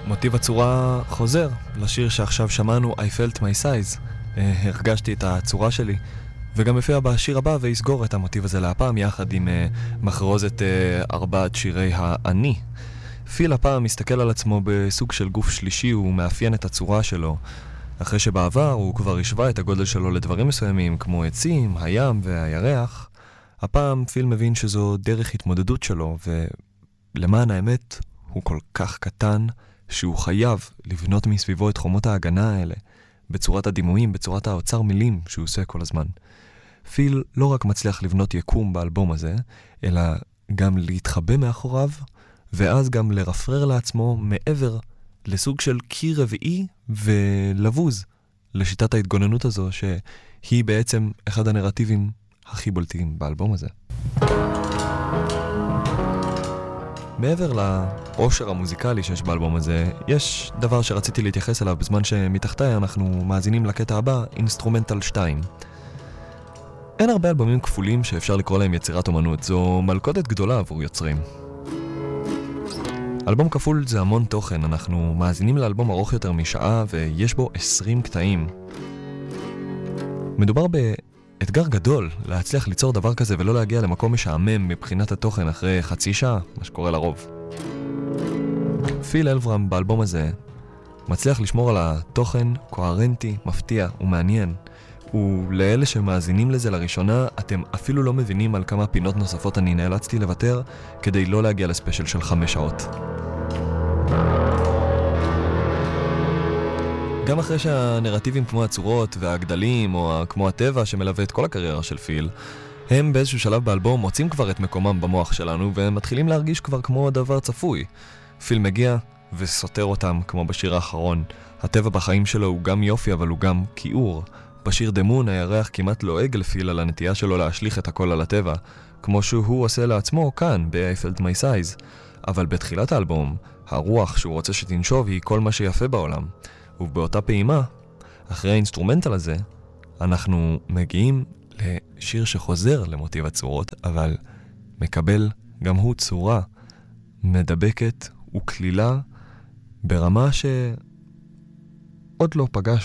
מוטיב הצורה חוזר לשיר שעכשיו שמענו, I felt my size. הרגשתי את הצורה שלי, וגם יופיע בשיר הבא ויסגור את המוטיב הזה להפעם יחד עם מחרוזת 4 שירי האני. פיל הפעם מסתכל על עצמו בסוג של גוף שלישי, הוא מאפיין את הצורה שלו. אחרי שבעבר הוא כבר השווה את הגודל שלו לדברים מסוימים כמו עצים, הים והירח. הפעם פיל מבין שזו דרך התמודדות שלו, ולמען האמת הוא כל כך קטן שהוא חייב לבנות מסביבו את חומות ההגנה האלה, בצורת הדימויים, בצורת האוצר מילים שהוא עושה כל הזמן. פיל לא רק מצליח לבנות יקום באלבום הזה, אלא גם להתחבא מאחוריו, ואז גם לרפרר לעצמו מעבר לסוג של קיר רביעי ולבוז לשיטת ההתגוננות הזו, שהיא בעצם אחד הנרטיבים הכי בולטים באלבום הזה. מעבר לעושר המוזיקלי שיש באלבום הזה, יש דבר שרציתי להתייחס אליו בזמן שמתחתיה אנחנו מאזינים לקטע הבא, אינסטרומנטל 2. אין הרבה אלבומים כפולים שאפשר לקרוא להם יצירת אומנות, זו מלכודת גדולה עבור יוצרים. אלבום כפול זה המון תוכן, אנחנו מאזינים לאלבום ארוך יותר משעה ויש בו 20 קטעים. מדובר באתגר גדול להצליח ליצור דבר כזה ולא להגיע למקום משעמם מבחינת התוכן אחרי חצי שעה, מה שקורה לרוב. פיל אלברם באלבום הזה מצליח לשמור על התוכן קוהרנטי, מפתיע ומעניין. ולאלה שמאזינים לזה לראשונה, אתם אפילו לא מבינים על כמה פינות נוספות אני נאלצתי לוותר כדי לא להגיע לספיישל של 5 שעות. גם אחרי שהנרטיבים כמו הצורות והגדלים או כמו הטבע שמלווה את כל הקריירה של פיל, הם באיזשהו שלב באלבום מוצאים כבר את מקומם במוח שלנו והם מתחילים להרגיש כבר כמו דבר צפוי. פיל מגיע וסותר אותם כמו בשיר האחרון. הטבע בחיים שלו הוא גם יופי אבל הוא גם כיעור. בשיר דמון הירח כמעט לועג לפיל על הנטייה שלו להשליך את הכל על הטבע, כמו שהוא עושה לעצמו כאן ב-I felt my size. אבל בתחילת האלבום, הרוח שהוא רוצה שתנשוב היא כל מה שיפה בעולם. ובאותה פעימה, אחרי האינסטרומנטל הזה, אנחנו מגיעים לשיר שחוזר למוטיב הצורות, אבל מקבל גם הוא צורה מדבקת וכלילה ברמה שעוד לא פגש